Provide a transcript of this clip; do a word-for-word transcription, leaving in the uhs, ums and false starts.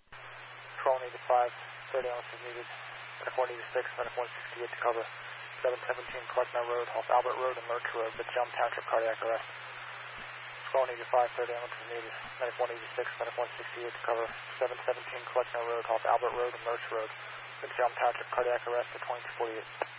Patrol needed five, thirty ounces needed. Medic one eighty-six, Medic one sixty-eight to cover. seven seventeen Clarkmount Road, off Albert Road and Lurch Road, with Jump Township cardiac arrest. Patrol needed five, thirty ounces needed. Medic one eighty-six, Medic one sixty-eight to cover. seven seventeen Clarkmount Road, off Albert Road and Lurch Road, with Jump Township cardiac arrest at twenty-two forty-eight.